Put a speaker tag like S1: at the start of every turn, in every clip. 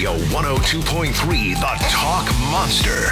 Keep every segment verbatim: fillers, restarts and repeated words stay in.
S1: Radio one oh two point three, the Talk Monster.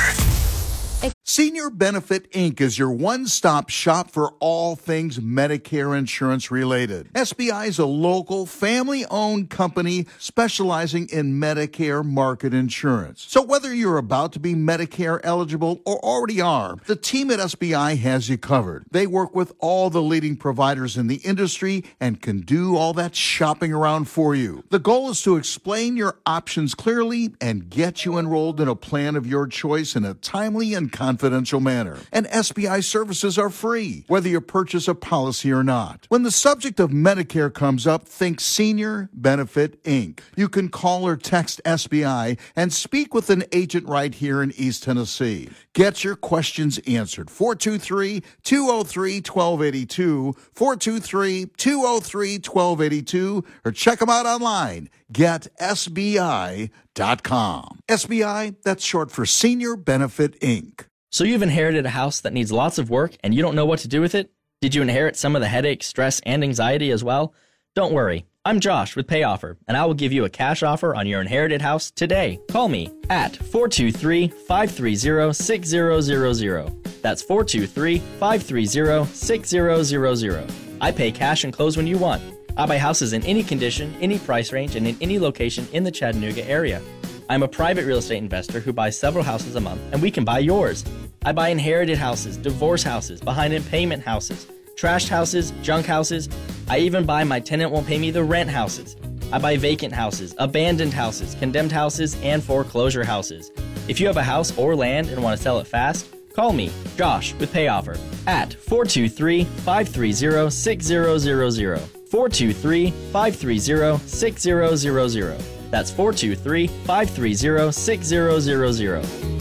S2: Senior Benefit Incorporated is your one-stop shop for all things Medicare insurance related. S B I is a local, family-owned company specializing in Medicare market insurance. So whether you're about to be Medicare eligible or already are, the team at S B I has you covered. They work with all the leading providers in the industry and can do all that shopping around for you. The goal is to explain your options clearly and get you enrolled in a plan of your choice in a timely and confidential manner. And S B I services are free, whether you purchase a policy or not. When the subject of Medicare comes up, think Senior Benefit Incorporated. You can call or text S B I and speak with an agent right here in East Tennessee. Get your questions answered. four two three, two oh three, one two eight two, four two three, two oh three, one two eight two, or check them out online. get S B I dot com. S B I, that's short for Senior Benefit Incorporated.
S3: So you've inherited a house that needs lots of work and you don't know what to do with it? Did you inherit some of the headache, stress, and anxiety as well? Don't worry. I'm Josh with PayOffer, and I will give you a cash offer on your inherited house today. Call me at four two three, five three zero, six zero zero zero. That's four two three, five three zero, six zero zero zero. I pay cash and close when you want. I buy houses in any condition, any price range, and in any location in the Chattanooga area. I'm a private real estate investor who buys several houses a month, and we can buy yours. I buy inherited houses, divorce houses, behind in payment houses, trashed houses, junk houses. I even buy my tenant won't pay me the rent houses. I buy vacant houses, abandoned houses, condemned houses, and foreclosure houses. If you have a house or land and want to sell it fast, call me, Josh, with PayOffer at four two three, five three zero, six zero zero zero. four two three, five three zero, six zero zero zero. That's four two three, five three zero, six zero zero zero.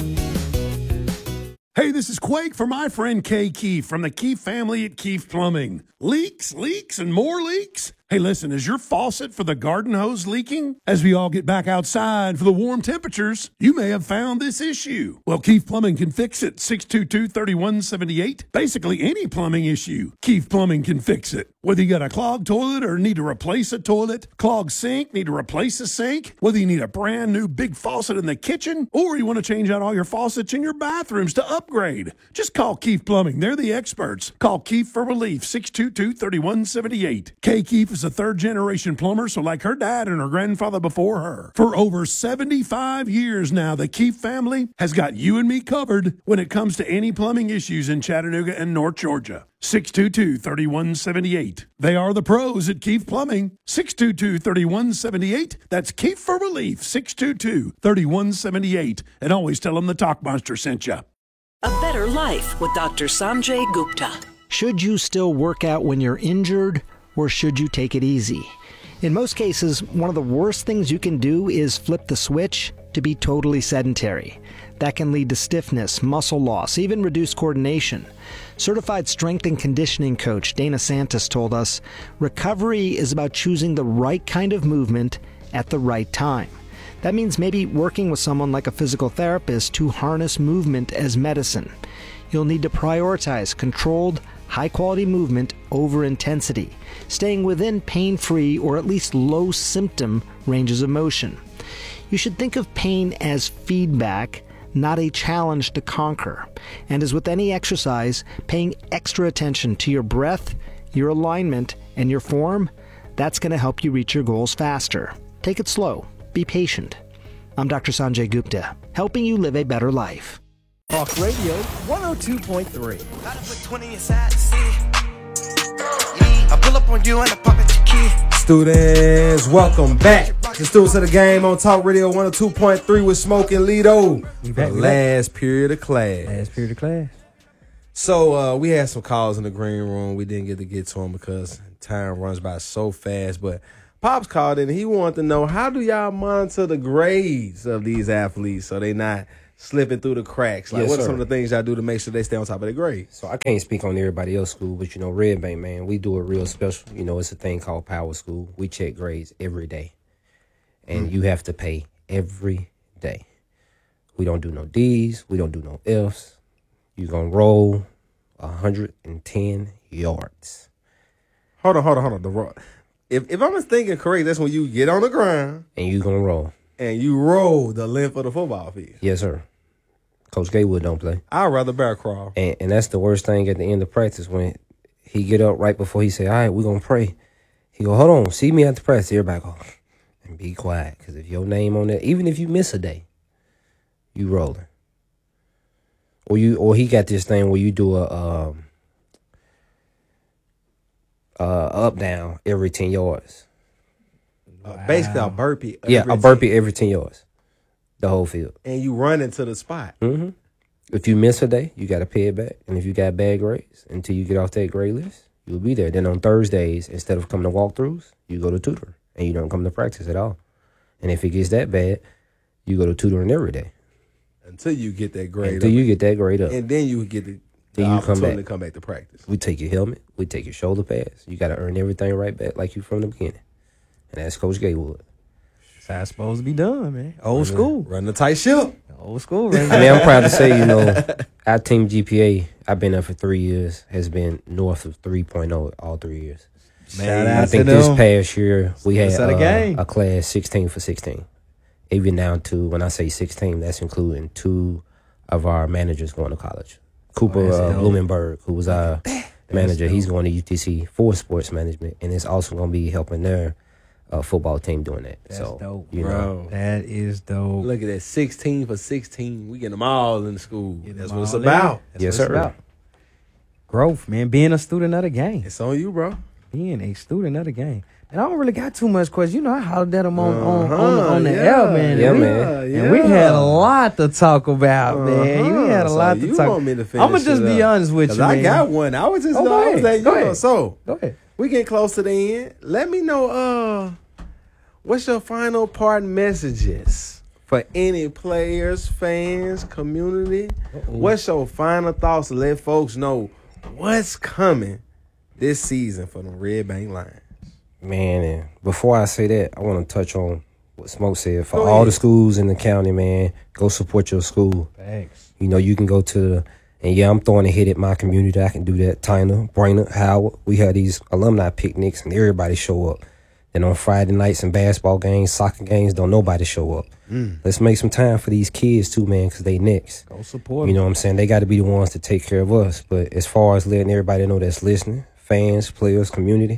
S4: Hey, this is Quake for my friend Kay Keefe from the Keefe family at Keefe Plumbing. Leaks, leaks, and more leaks? Hey, listen, is your faucet for the garden hose leaking? As we all get back outside for the warm temperatures, you may have found this issue. Well, Keefe Plumbing can fix it. six two two, three one seven eight. Basically, any plumbing issue, Keefe Plumbing can fix it. Whether you got a clogged toilet or need to replace a toilet, clogged sink, need to replace a sink, whether you need a brand new big faucet in the kitchen, or you want to change out all your faucets in your bathrooms to upgrade, just call Keefe Plumbing. They're the experts. Call Keefe for relief, six two two, three one seven eight. Kay Keefe is a third-generation plumber, so like her dad and her grandfather before her. For over seventy-five years now, the Keefe family has got you and me covered when it comes to any plumbing issues in Chattanooga and North Georgia. six two two, three one seven eight. They are the pros at Keefe Plumbing. six two two, three one seven eight. That's Keefe for relief, six two two, three one seven eight. And always tell them the Talk Monster sent you.
S5: A better life with Doctor Sanjay Gupta.
S6: Should you still work out when you're injured, or should you take it easy? In most cases, one of the worst things you can do is flip the switch to be totally sedentary. That can lead to stiffness, muscle loss, even reduced coordination. Certified strength and conditioning coach Dana Santos told us, recovery is about choosing the right kind of movement at the right time. That means maybe working with someone like a physical therapist to harness movement as medicine. You'll need to prioritize controlled, high-quality movement over intensity, staying within pain-free or at least low-symptom ranges of motion. You should think of pain as feedback, not a challenge to conquer. And as with any exercise, paying extra attention to your breath, your alignment, and your form, that's going to help you reach your goals faster. Take it slow. Be patient. I'm Doctor Sanjay Gupta, helping you live a better life.
S7: Talk Radio one oh two point three.
S8: I pull up on you and I pop at your key.
S9: Students, welcome back. The students of the game on Talk Radio one oh two point three with Smoke and Lido.
S10: We back,
S9: the
S10: we
S9: last
S10: back.
S9: period of class.
S10: Last period of class.
S9: So uh, we had some calls in the green room. We didn't get to get to them because time runs by so fast. But Pops called in. He wanted to know, how do y'all monitor the grades of these athletes so they not slipping through the cracks? Like,
S11: yes,
S9: what are
S11: sir.
S9: some of the things y'all do to make sure they stay on top of their grades?
S11: So I can't speak on everybody else's school, but, you know, Red Bank, man, we do it real special. You know, it's a thing called Power School. We check grades every day. And mm. you have to pay every day. We don't do no D's. We don't do no F's. You're going to roll one hundred ten yards.
S9: Hold on, hold on, hold on. The ro- if, if I'm thinking correct, that's when you get on the ground.
S11: And you're going to roll.
S9: And you roll the length of the football field.
S11: Yes, sir. Coach Gatewood don't play.
S9: I'd rather bear crawl.
S11: And, and that's the worst thing at the end of practice when he get up right before he say, all right, we're going to pray. He go, hold on, see me at the practice. Everybody go, and be quiet. Because if your name on that, even if you miss a day, you rolling. Or you, or he got this thing where you do a um, uh, up down every ten yards.
S9: Uh, basically a burpee.
S11: Yeah, a burpee every ten yards. The whole field.
S9: And you run into the spot.
S11: Mm-hmm. If you miss a day, you got to pay it back. And if you got bad grades, until you get off that grade list, you'll be there. Then on Thursdays, instead of coming to walkthroughs, you go to tutoring. And you don't come to practice at all. And if it gets that bad, you go to tutoring every day.
S9: Until you get that grade
S11: Until
S9: up.
S11: you get that grade up.
S9: And then you get the, the
S11: then you
S9: opportunity
S11: come back.
S9: to come back to practice.
S11: We take your helmet. We take your shoulder pads. You got to earn everything right back like you from the beginning. And that's Coach Gatewood.
S10: That's how it's supposed to be done, man. Old
S9: Run
S10: school.
S9: The, run the tight ship.
S10: Old school, right?
S11: I mean, I'm proud to say, you know, our team G P A, I've been there for three years, has been north of three point oh all three years.
S10: Man,
S11: I think this past year we had
S10: a,
S11: uh, a class sixteen for sixteen. Even down to, when I say sixteen, that's including two of our managers going to college. Cooper
S10: oh,
S11: uh, Blumenberg, who was our manager, he's going to U T C for sports management, and it's also going to be helping their uh, football team doing that.
S10: That's
S11: so,
S10: dope,
S11: you
S10: bro.
S11: know,
S10: that is dope.
S9: Look at that, sixteen for sixteen. We get them all in the school.
S10: Get
S9: That's
S10: them
S9: what it's
S10: all
S9: about.
S10: That's
S11: yes,
S10: what it's
S11: sir.
S10: about. Growth, man. Being a student of the game.
S9: It's on you, bro.
S10: Being a student of the game. And I don't really got too much questions. You know, I hollered at him on,
S9: Uh-huh,
S10: on, on, on the
S9: yeah,
S10: air, man.
S11: yeah,
S10: and we,
S11: man.
S9: Yeah.
S10: And we had a lot to talk about,
S9: Uh-huh.
S10: man. We had a
S9: So
S10: lot to
S9: you
S10: talk
S9: want me to
S10: I'm
S9: finish
S10: going to just
S9: it
S10: be
S9: up.
S10: honest with
S9: 'Cause
S10: you,
S9: I
S10: man.
S9: got one. I was just,
S10: Oh, go
S9: I was
S10: ahead.
S9: like,
S10: Go
S9: you know,
S10: ahead.
S9: so
S10: Go ahead.
S9: we getting close to the end. Let me know, uh, what's your final part messages for any players, fans, community? Uh-oh. What's your final thoughts to let folks know what's coming this season for the Red Bank Lions?
S11: Man, and before I say that, I want to touch on what Smoke said. For
S9: Go
S11: all
S9: ahead.
S11: the schools in the county, man, go support your school.
S10: Thanks.
S11: You know, you can go to the, and yeah, I'm throwing a hit at my community. I can do that. Tyner, Brainerd, Howard. We have these alumni picnics, and everybody show up. Then on Friday nights and basketball games, soccer games, don't nobody show up. Mm. Let's make some time for these kids too, man, because they next.
S10: Go support
S11: You
S10: them.
S11: know what I'm saying? They got to be the ones to take care of us. But as far as letting everybody know that's listening, fans, players, community,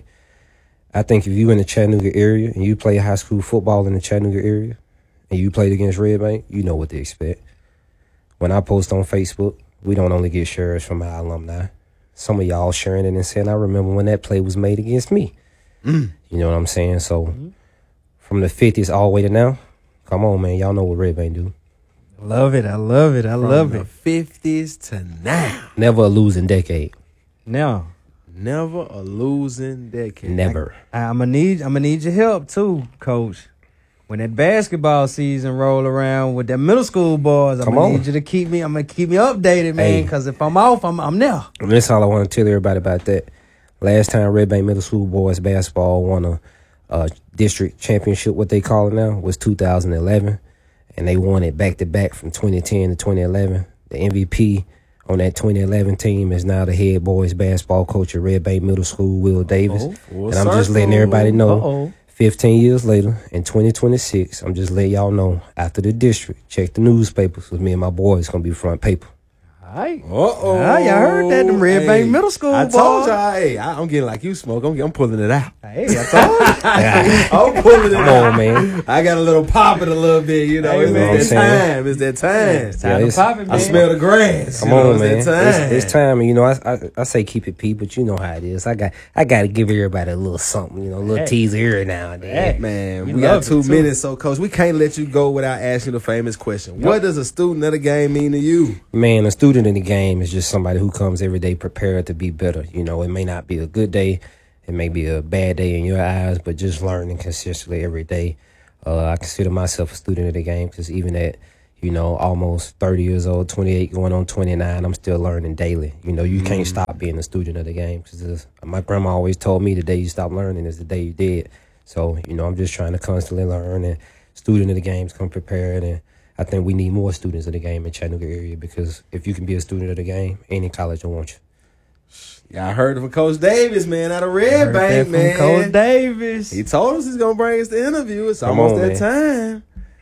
S11: I think if you in the Chattanooga area and you play high school football in the Chattanooga area and you played against Red Bank, you know what to expect. When I post on Facebook, we don't only get shares from our alumni. Some of y'all sharing it and saying, I remember when that play was made against me. Mm. You know what I'm saying? So mm-hmm. from the fifties all the way to now, come on, man. Y'all know what Red Bank do.
S10: Love it. I love it. I
S9: From
S10: love
S9: the
S10: it.
S9: fifties to now.
S11: Never a losing decade.
S10: Now,
S9: Never a losing decade.
S11: Never.
S10: I, I'm gonna need I'm gonna need your help too, Coach. When that basketball season roll around with that middle school boys, I'm
S11: Come
S10: gonna
S11: on.
S10: need you to keep me. I'm gonna keep me updated, man.
S11: Hey.
S10: Because if I'm off, I'm I'm there.
S11: And that's all I want to tell everybody about that. Last time Red Bank Middle School boys basketball won a, a district championship, what they call it now, was two thousand eleven. And they won it back-to-back from twenty ten to twenty eleven. The M V P on that twenty eleven team is now the head boys basketball coach at Red Bank Middle School, Will Davis.
S9: Uh-oh.
S11: And I'm just letting everybody know,
S10: Uh-oh.
S11: fifteen years later, in twenty twenty-six, I'm just letting y'all know, after the district, check the newspapers with me and my boys going to be front paper.
S10: All right.
S9: Uh-oh.
S10: Ah, y'all heard that, them Red Bank Middle School
S9: I
S10: boys.
S9: told y'all, hey, I, I'm getting like you smoke. I'm, I'm pulling it out.
S10: Hey, I told you.
S9: I'm pulling it
S11: Come
S9: out.
S11: on, man.
S9: I got a little pop it a little bit, you know.
S10: Hey,
S9: it's
S10: man.
S9: that time. It's that time.
S10: It's time
S11: Yeah,
S10: to
S11: it's-
S10: pop it,
S9: I
S10: man.
S9: smell the grass.
S11: Come
S9: you know,
S11: on, man.
S9: It's that time.
S11: It's, it's time. And, you know, I, I I say keep it P, but you know how it is. I got I got to give everybody a little something, you know, a little
S10: Hey.
S11: teaser here now and then.
S10: Hey.
S9: Man,
S10: We
S9: we, got
S10: love
S9: two
S10: it, too.
S9: minutes, so Coach, we can't let you go without asking the famous question. What does a student of the game mean to you?
S11: Man, a student in the game is just somebody who comes every day prepared to be better. You know, it may not be a good day. It may be a bad day in your eyes, but just learning consistently every day. Uh, I consider myself a student of the game because even at, you know, almost thirty years old, twenty-eight, going on twenty-nine, I'm still learning daily. You know, you mm. can't stop being a student of the game because my grandma always told me the day you stop learning is the day you did. So, you know, I'm just trying to constantly learn, and student of the games come prepared. And I think we need more students of the game in Chattanooga area because if you can be a student of the game, any college will want you.
S9: Yeah, I heard it from Coach Davis, man, out of Red
S10: Heard that
S9: Bank,
S10: from
S9: man.
S10: Coach Davis.
S9: He told us he's gonna bring us the interview. It's
S11: Come
S9: almost
S11: on,
S9: that time.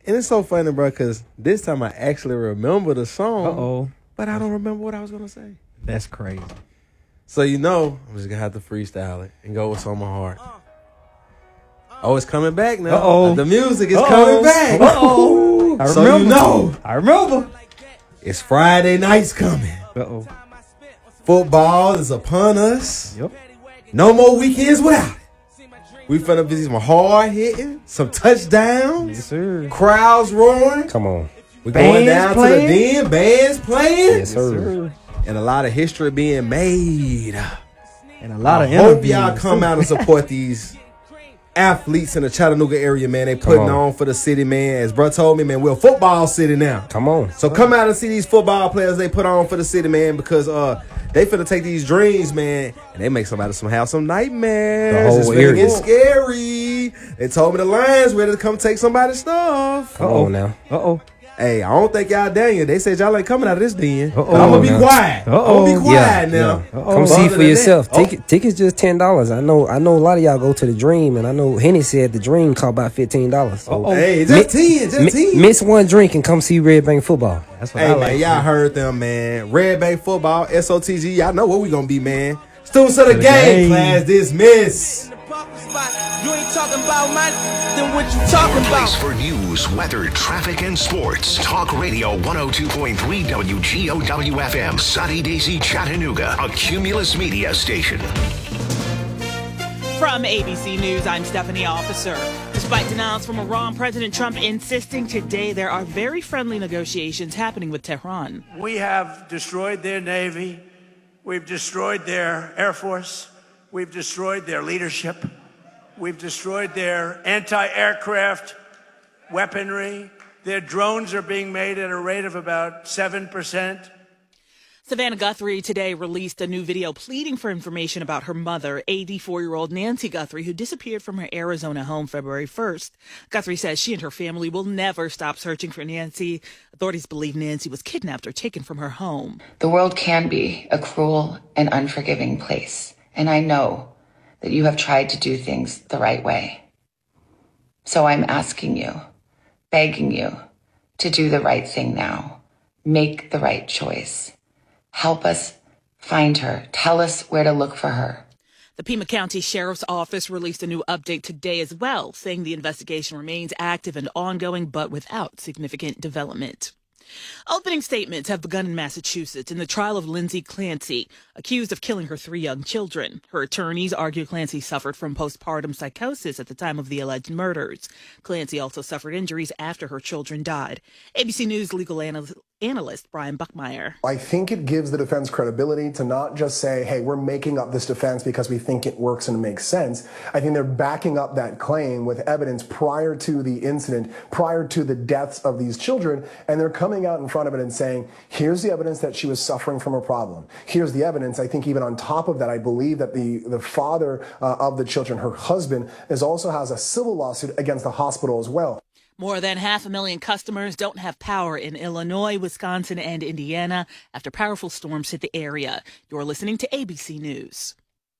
S9: And it's so funny, bro, because this time I actually remember the song.
S10: Uh-oh.
S9: But I don't remember what I was going to say.
S10: That's crazy.
S9: So, you know, I'm just going to have to freestyle it and go what's on my heart. Oh, it's coming back now.
S10: Uh-oh.
S9: The music is
S10: Uh-oh.
S9: coming back.
S10: Uh-oh. I
S9: So
S10: remember.
S9: you know.
S10: I remember.
S9: It's Friday nights coming.
S10: Uh-oh.
S9: Football is upon us.
S10: Yep.
S9: No more weekends without it. We finna visit some hard hitting, some touchdowns,
S10: Yes, sir.
S9: crowds roaring.
S11: Come on.
S9: We're going
S10: Bands
S9: down
S10: playing.
S9: to the den, bands playing,
S11: Yes, sir.
S9: and a lot of history being made.
S10: And a lot
S9: I
S10: of
S9: hope
S10: interviews.
S9: y'all come out and support these athletes in the Chattanooga area, man. They putting
S11: on.
S9: on for the city, man. As bro told me, man, we're a football city now.
S11: Come on.
S9: So come out and see these football players they put on for the city, man, because uh they finna take these dreams, man, and they make somebody some have some nightmares.
S11: The whole
S9: it's finna
S11: area.
S9: get scary. They told me the Lions ready to come take somebody's stuff.
S11: Come
S10: Uh-oh.
S11: on now.
S10: Uh-oh.
S9: Hey, I don't think y'all done yet. They said y'all ain't coming out of this den.
S10: Uh-oh.
S9: I'm gonna be
S11: Now.
S9: quiet. I'm
S10: Uh-oh.
S9: gonna be quiet
S11: Yeah,
S9: now.
S10: yeah.
S11: Come
S10: Oh,
S11: see
S9: other
S11: for
S9: than
S11: yourself.
S9: that- oh.
S11: Ticket, tickets just ten dollars. I know. I know a lot of y'all go to the Dream, and I know Henny said the Dream cost about fifteen dollars. So
S10: Uh-oh.
S9: Hey, just
S11: Mi-
S9: ten, just
S11: mi-
S9: ten.
S11: miss one drink and come see Red Bank football.
S10: That's what
S9: Hey,
S10: I
S9: man,
S10: like.
S9: y'all heard them, man. Red Bay football, S O T G. Y'all know what we gonna be, man. Students of the,
S10: The
S9: game,
S10: game.
S9: class dismissed.
S8: You ain't talking about man, then what you talking
S1: Your
S8: about?
S1: place for news, weather, traffic, and sports. Talk Radio one oh two point three W G O W F M, Sunny Daisy, Chattanooga, a Cumulus Media station.
S12: From A B C News, I'm Stephanie Officer. Despite denials from Iran, President Trump insisting today there are very friendly negotiations happening with Tehran.
S13: We have destroyed their Navy. We've destroyed their Air Force. We've destroyed their leadership. We've destroyed their anti-aircraft weaponry. Their drones are being made at a rate of about seven percent.
S12: Savannah Guthrie today released a new video pleading for information about her mother, eighty-four-year-old Nancy Guthrie, who disappeared from her Arizona home February first. Guthrie says she and her family will never stop searching for Nancy. Authorities believe Nancy was kidnapped or taken from her home.
S14: The world can be a cruel and unforgiving place, and I know that you have tried to do things the right way. So I'm asking you, begging you, to do the right thing now. Make the right choice. Help us find her. Tell us where to look for her.
S12: The Pima County Sheriff's Office released a new update today as well, saying the investigation remains active and ongoing, but without significant development. Opening statements have begun in Massachusetts in the trial of Lindsay Clancy, accused of killing her three young children. Her attorneys argue Clancy suffered from postpartum psychosis at the time of the alleged murders. Clancy also suffered injuries after her children died. A B C News legal analyst, analyst Brian Buckmeyer.
S15: I think it gives the defense credibility to not just say, hey, we're making up this defense because we think it works and it makes sense. I think they're backing up that claim with evidence prior to the incident, prior to the deaths of these children, and they're coming out in front of it and saying, here's the evidence that she was suffering from a problem. Here's the evidence. I think even on top of that, I believe that the, the father uh, of the children, her husband, is also has a civil lawsuit against the hospital as well.
S12: More than half a million customers don't have power in Illinois, Wisconsin, and Indiana after powerful storms hit the area. You're listening to A B C News.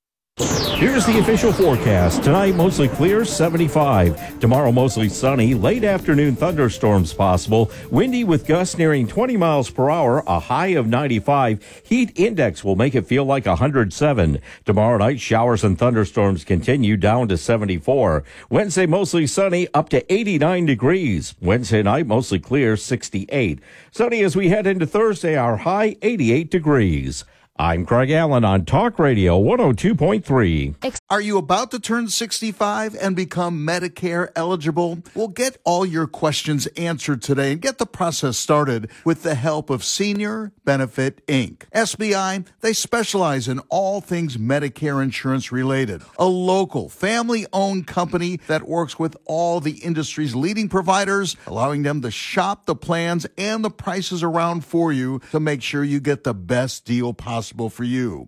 S16: Here's the official forecast. Tonight, mostly clear, seventy-five. Tomorrow, mostly sunny. Late afternoon thunderstorms possible. Windy with gusts nearing twenty miles per hour, a high of ninety-five. Heat index will make it feel like one hundred seven. Tomorrow night, showers and thunderstorms continue down to seventy-four. Wednesday, mostly sunny, up to eighty-nine degrees. Wednesday night, mostly clear, sixty-eight. Sunny as we head into Thursday, our high, eighty-eight degrees. I'm Craig Allen on Talk Radio one oh two point three.
S2: Are you about to turn sixty-five and become Medicare eligible? Well, get all your questions answered today and get the process started with the help of Senior Benefit Incorporated. S B I, they specialize in all things Medicare insurance related. A local, family-owned company that works with all the industry's leading providers, allowing them to shop the plans and the prices around for you to make sure you get the best deal possible for you.